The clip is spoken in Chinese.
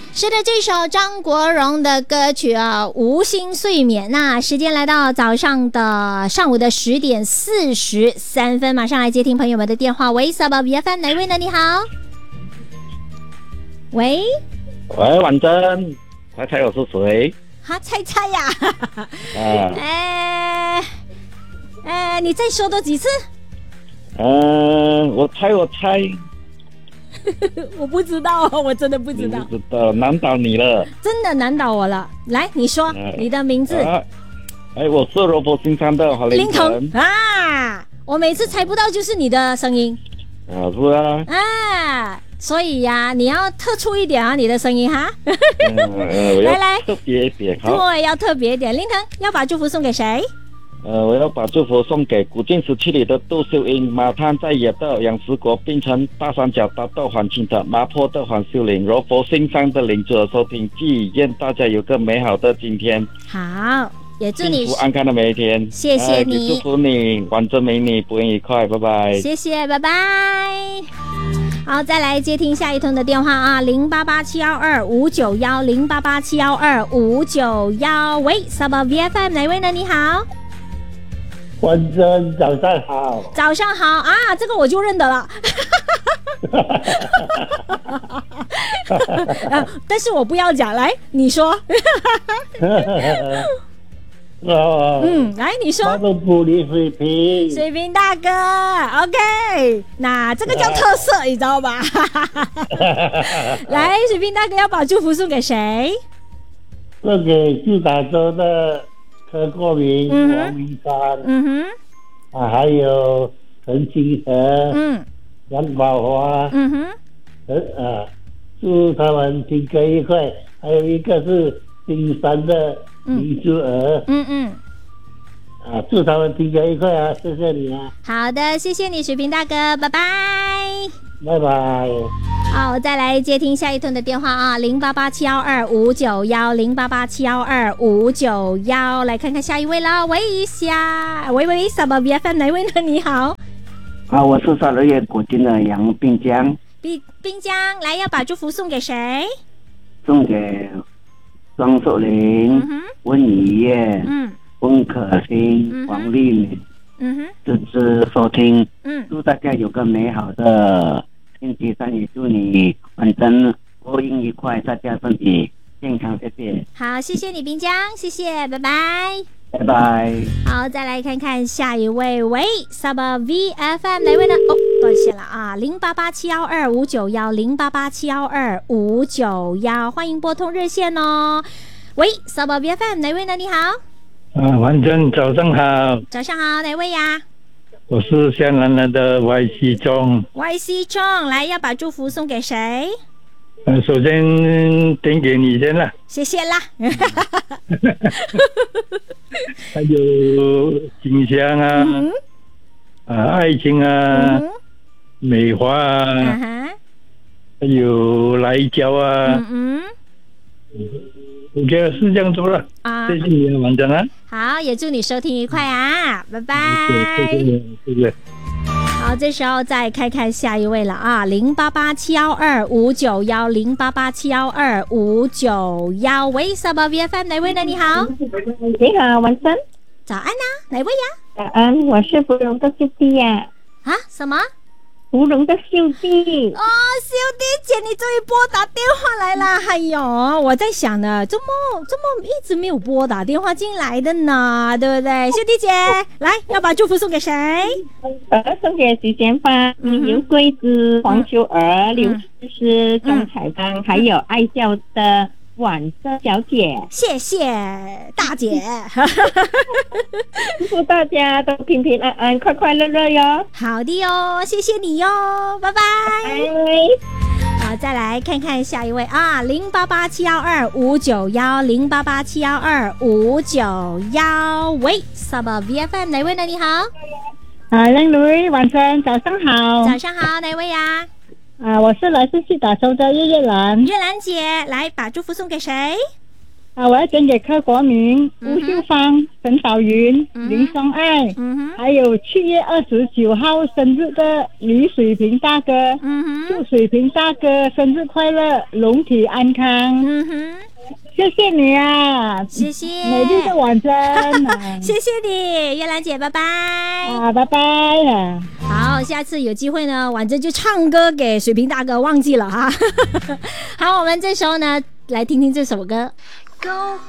是的，这首张国荣的歌曲啊，无心睡眠。那时间来到上午的10点43分，马上来接听朋友们的电话。喂，Sabah BFM 哪位呢？你好。喂， 婉珍，猜猜我是谁？ 哈，猜猜呀。你再说多几次？ 我猜。 我不知道，我真的不知道。 你不知道，难倒你了。 真的难倒我了。来，你说你的名字。 我是罗佛新山的林腾啊！我每次猜不到就是你的声音。 是啊。 所以呀，你要特殊一点啊，你的声音哈。 来，特别一点。 对，要特别一点。林腾要把祝福送给谁？ 我要把祝福送给古晋17里的杜秀英，马滩在野的杨石国，槟城大三角大豆黄清的麻坡的黄秀玲，柔佛新山的林主的收听，愿大家有个美好的今天。 好，也祝你幸福安康的每一天。 谢谢你， 祝福你晚珍美女，不愉快，拜拜。 谢谢，拜拜。好，再来接听下一通的电话啊，088712591088712591。喂，Sabah BFM 哪位呢？你好。 婉珍，早上好。 早上好啊，这个我就认得了。但是我不要讲，来你说。来你说。水瓶大哥 ，OK， 那这个叫特色，你知道吧？来，水瓶大哥要把祝福送给谁？ 送给驻打州的柯国明、王明山，还有陈清河、杨宝华，祝他们听歌愉快。还有一个是金山的李珠儿，祝他们听歌愉快啊！谢谢你啊。 好的，谢谢你，水瓶大哥，拜拜。 拜拜。 好，再来接听下一通的电话啊，088712591591，0887125991，来看看下一位了。喂一下，喂，Sabah BFM 哪位呢？你好。 我是12月古今的杨滨江。 滨江，来要把祝福送给谁？ 送给庄守林、温怡叶、温可欣、黄丽美，支持收听，祝大家有个美好的星期三，也祝你晚上播音愉快，大家身体健康，谢谢。 好，谢谢你滨江，谢谢，拜拜。 拜拜。 好，再来看看下一位。喂，Sabah VFM 哪位呢？断线了啊，0887125991，0887125991，欢迎拨通热线哦。喂，Sabah VFM 哪位呢？你好。 婉珍，早上好。 早上好，哪位呀？ 我是香兰人的 YC 中。 YC 中，来要把祝福送给谁？ 首先点给你先了， 谢谢啦。 还有景香啊，爱情啊，美华啊，还有来椒啊，我觉得是这样做了啊。谢谢你，婉珍啊。 好，也祝你收听愉快啊，拜拜。 谢谢。 好，这时候再看看下一位了啊，0887125910，0887125991。喂，Sabah BFM 哪位呢？你好。 你好，晚上。 早安啊，哪位呀？ 早安，我是芙蓉的秀弟呀。 啊？什么？ 芙蓉的秀弟。 哦，秀弟姐，你终于拨打电话来了。哎呦，我在想呢，怎么一直没有拨打电话进来的呢？对不对？秀弟姐，来要把祝福送给谁？ 送给许贤芳、刘桂枝、黄秋儿、刘诗诗、钟彩芳，还有爱笑的婉珍小姐。谢谢大姐。祝大家都平平安安、快快乐乐哟。 好的哟，谢谢你哟，拜拜。好，再来看看下一位啊，0887125910，0887125991。喂，Sabah BFM 哪位呢？你好。 任如晚上早上好。 早上好，哪位呀？ 我是来自西打州的月兰。 月兰姐，来把祝福送给谁？ 我要献给柯国明、吴秀芳、陈宝云、林松爱，还有7月29号生日的李水平大哥，祝水平大哥生日快乐，龙体安康。谢谢你啊， 谢谢美丽的晚餐谢谢你，月兰姐，拜拜拜拜好，下次有机会呢，婉珍就唱歌给水平大哥，忘记了哈好，我们这时候呢来听听这首歌。